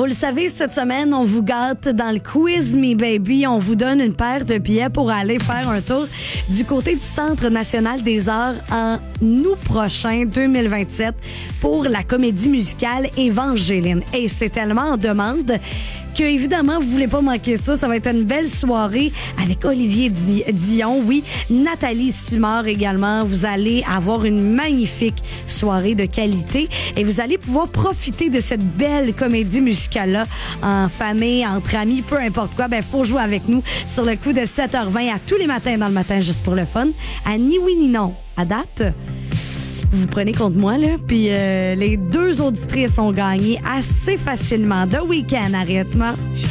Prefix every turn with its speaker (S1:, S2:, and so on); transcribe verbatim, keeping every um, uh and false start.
S1: Vous le savez, cette semaine, on vous gâte dans le Quiz Me Baby. On vous donne une paire de billets pour aller faire un tour du côté du Centre national des arts en août prochain, deux mille vingt-sept, pour la comédie musicale Évangeline. Et c'est tellement en demande que, évidemment, vous voulez pas manquer ça. Ça va être une belle soirée avec Olivier Di- Dion, oui, Nathalie Simard également. Vous allez avoir une magnifique soirée de qualité et vous allez pouvoir profiter de cette belle comédie musicale-là en famille, entre amis, peu importe quoi. Ben, faut jouer avec nous sur le coup de sept heures vingt à tous les matins dans le matin, juste pour le fun. À ni oui ni non. À date, vous prenez contre moi, là. Puis euh, les deux auditrices ont gagné assez facilement. The Weeknd à rythme.